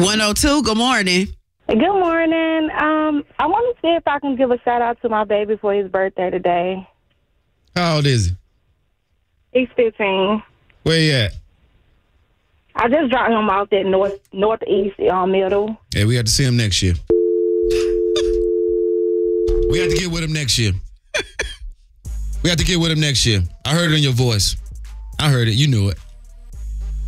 102, good morning. Good morning. I want to see if I can give a shout out to my baby for his birthday today. How old is he? He's 15. Where he at? I just dropped him off at northeast middle. Yeah, we have to see him next year. We have to get with him next year. We have to get with him next year. I heard it in your voice. I heard it. You knew it.